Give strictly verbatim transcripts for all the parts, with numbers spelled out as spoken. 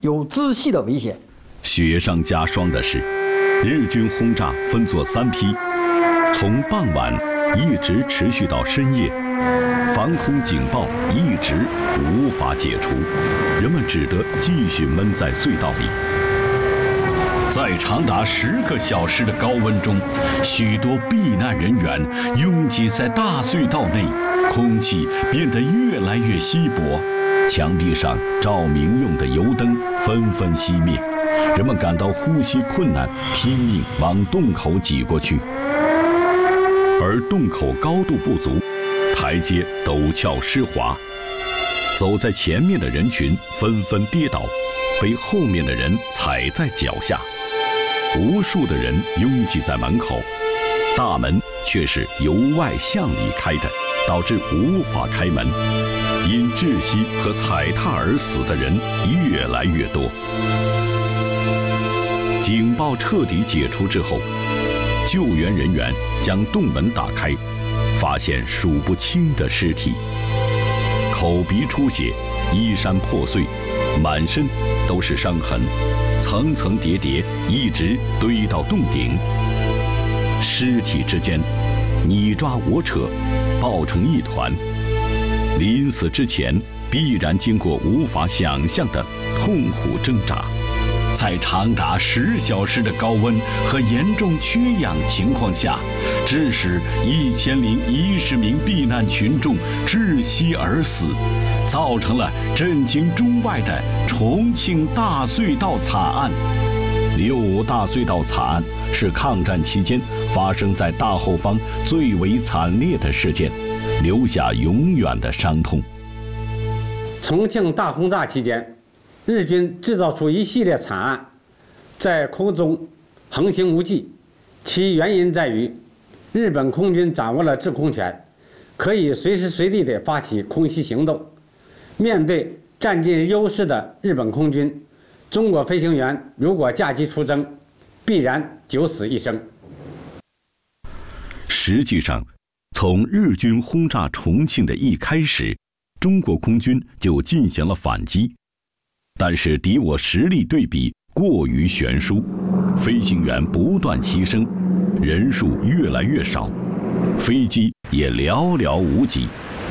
有窒息的危险。 雪上加霜的是，日军轰炸分作三批，从傍晚一直持续到深夜，防空警报一直无法解除，人们只得继续闷在隧道里。在长达十个小时的高温中，许多避难人员拥挤在大隧道内，空气变得越来越稀薄，墙壁上照明用的油灯纷纷熄灭，人们感到呼吸困难，拼命往洞口挤过去。而洞口高度不足，台阶陡峭湿滑，走在前面的人群纷纷跌倒，被后面的人踩在脚下。无数的人拥挤在门口，大门却是由外向里开的，导致无法开门。因窒息和踩踏而死的人越来越多。警报彻底解除之后，救援人员将洞门打开，发现数不清的尸体，口鼻出血，衣衫破碎，满身都是伤痕，层层叠叠，一直堆到洞顶。尸体之间你抓我扯，抱成一团。临死之前，必然经过无法想象的痛苦挣扎。在长达十小时的高温和严重缺氧情况下，致使一千零一十名避难群众窒息而死，造成了震惊中外的重庆大隧道惨案。六五大隧道惨案是抗战期间发生在大后方最为惨烈的事件，留下永远的伤痛。 重庆大轰炸期间，日军制造出一系列惨案，在空中横行无忌，其原因在于日本空军掌握了制空权，可以随时随地地发起空袭行动。面对占尽优势的日本空军，中国飞行员如果驾机出征，必然九死一生。 实际上，从日军轰炸重庆的一开始，中国空军就进行了反击，但是敌我实力对比过于悬殊，飞行员不断牺牲，人数越来越少，飞机也寥寥无几。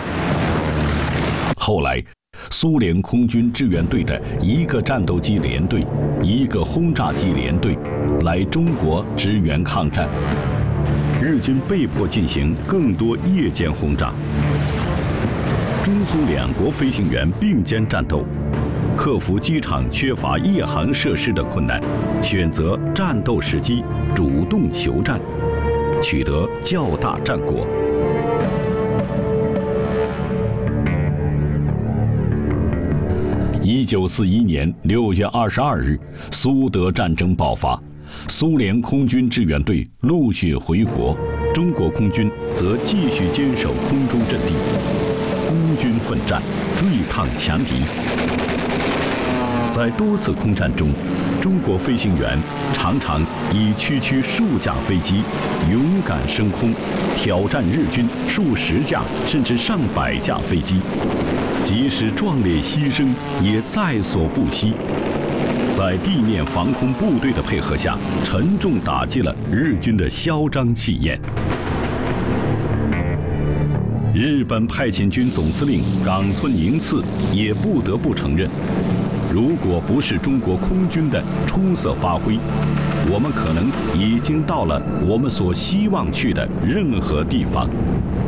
后来，苏联空军志愿队的一个战斗机联队、一个轰炸机联队来中国支援抗战，日军被迫进行更多夜间轰炸。中苏两国飞行员并肩战斗，克服机场缺乏夜航设施的困难，选择战斗时机主动求战，取得较大战果。一九四一年六月二十二日，苏德战争爆发，苏联空军志愿队陆续回国，中国空军则继续坚守空中阵地，孤军奋战，对抗强敌。在多次空战中，中国飞行员常常以区区数架飞机勇敢升空，挑战日军数十架甚至上百架飞机，即使壮烈牺牲也在所不惜。在地面防空部队的配合下，沉重打击了日军的嚣张气焰。日本派遣军总司令冈村宁次也不得不承认，如果不是中国空军的出色发挥，我们可能已经到了我们所希望去的任何地方。